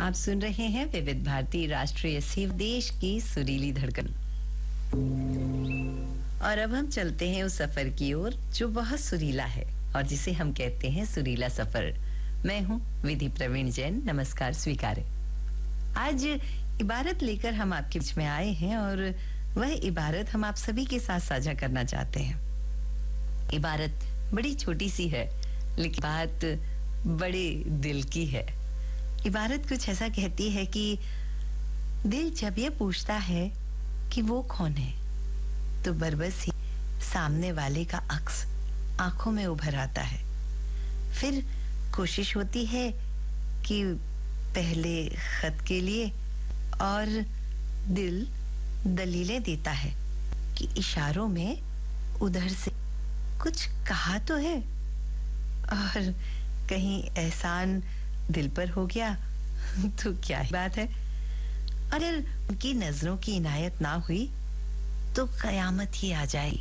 आप सुन रहे हैं विविध भारती राष्ट्रीय सेवा देश की सुरीली धड़कन। और अब हम चलते हैं उस सफर की ओर जो बहुत सुरीला है और जिसे हम कहते हैं सुरीला सफर। मैं हूं विधि प्रवीण जैन, नमस्कार स्वीकारे। आज इबारत लेकर हम आपके बीच में आए हैं और वह इबारत हम आप सभी के साथ साझा करना चाहते हैं। इबारत बड़ी छोटी सी है लेकिन बात बड़े दिल की है। इबारत कुछ ऐसा कहती है कि दिल जब ये पूछता है कि वो कौन है तो बरबस ही सामने वाले का अक्स आंखों में उभर आता है। फिर कोशिश होती है कि पहले खत के लिए और दिल दलीलें देता है कि इशारों में उधर से कुछ कहा तो है और कहीं एहसान दिल पर हो गया तो क्या ही बात है। अगर उनकी नजरों की इनायत ना हुई तो कयामत ही आ जाएगी।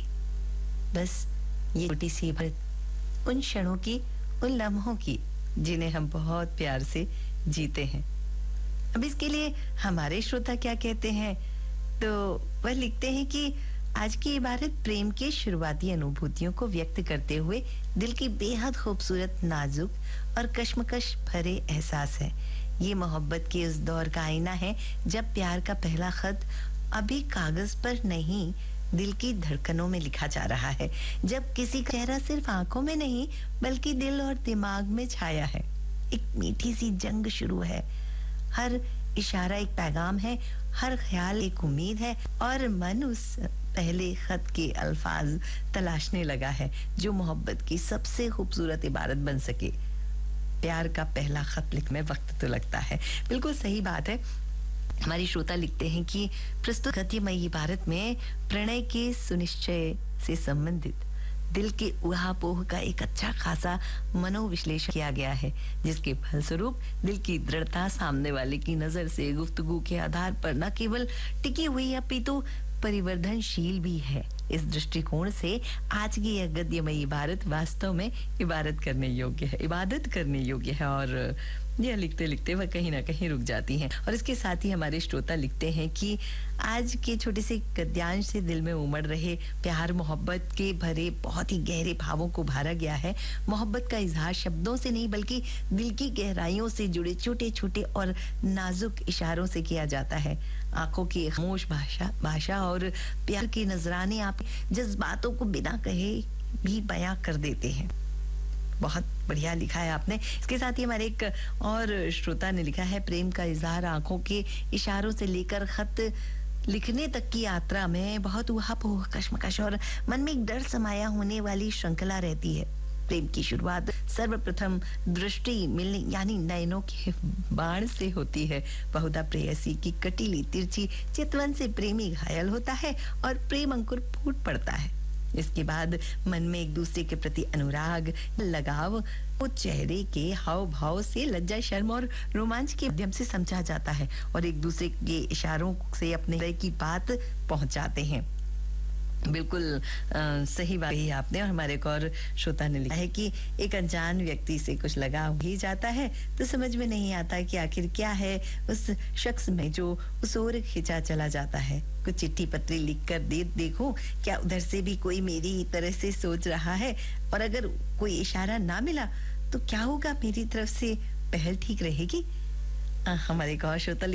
बस ये छोटी सी इबारत उन क्षणों की, उन लम्हों की जिन्हें हम बहुत प्यार से जीते हैं। अब इसके लिए हमारे श्रोता क्या कहते हैं तो वह लिखते हैं कि आज की इबारत प्रेम के शुरुआती अनुभूतियों को व्यक्त करते हुए दिल की बेहद खूबसूरत, नाजुक और कश्मकश भरे एहसास है। ये मोहब्बत के उस दौर का आईना है जब प्यार का पहला खत अभी कागज पर नहीं दिल की धड़कनों में लिखा जा रहा है, जब किसी का चेहरा सिर्फ आंखों में नहीं बल्कि दिल और दिमाग में छाया है। एक मीठी सी जंग शुरू है। हर इशारा एक पैगाम है, हर ख्याल एक उम्मीद है और मन उस पहले खत के अल्फाज तलाशने लगा है जो मोहब्बत की सबसे खूबसूरत इबारत बन सके। प्यार का पहला खत लिखने में वक्त तो लगता है। बिल्कुल सही बात है। हमारी श्रोता लिखते हैं कि प्रस्तुत गतिमयी इबारत में प्रणय के सुनिश्चय से संबंधित दिल के उहापोह का एक अच्छा खासा मनोविश्लेषण किया गया है, जिसके फलस्वरूप दिल की दृढ़ता सामने वाले की नजर से गुफ्तगू के आधार पर न केवल टिकी हुई अपितु परिवर्तनशील भी है। इस दृष्टिकोण से आज की यह गद्यमयी इबारत वास्तव में इबादत करने योग्य है और यह लिखते लिखते वह कहीं ना कहीं रुक जाती हैं। और इसके साथ ही हमारे श्रोता लिखते हैं कि आज के छोटे से गद्यांश से दिल में उमड़ रहे प्यार मोहब्बत के भरे बहुत ही गहरे भावों को भरा गया है। मोहब्बत का इजहार शब्दों से नहीं बल्कि दिल की गहराइयों से जुड़े छोटे छोटे और नाजुक इशारों से किया जाता है। आंखों की खामोश भाषा और प्यार के नजराने आप जज्बातों को बिना कहे भी बयां कर देते हैं। बहुत बढ़िया लिखा है आपने। इसके साथ ही हमारे एक और श्रोता ने लिखा है, प्रेम का इजहार आंखों के इशारों से लेकर खत लिखने तक की यात्रा में बहुत उहापोह, कश्मकश और मन में एक डर समाया होने वाली श्रृंखला रहती है। प्रेम की शुरुआत सर्वप्रथम दृष्टि मिलने यानी नयनों के बाण से होती है। बहुधा प्रेयसी की कटीली तिरछी चितवन से प्रेमी घायल होता है और प्रेम अंकुर फूट पड़ता है। इसके बाद मन में एक दूसरे के प्रति अनुराग, लगाव वो चेहरे के हाव भाव से लज्जा, शर्म और रोमांच के माध्यम से समझा जाता है और एक दूसरे के इशारों से अपने हृदय की बात पहुंचाते हैं। बिल्कुल सही बात है आपने। और हमारे एक और श्रोता ने लिखा है कि एक अनजान व्यक्ति से कुछ लगा ही जाता है तो समझ में नहीं आता कि आखिर क्या है उस शख्स में जो उस ओर खिंचा चला जाता है। कुछ चिट्ठी पत्री लिख कर देखो क्या उधर से भी कोई मेरी तरह से सोच रहा है, और अगर कोई इशारा ना मिला तो क्या होगा, मेरी तरफ से पहल ठीक रहेगी। हमारे एक और श्रोता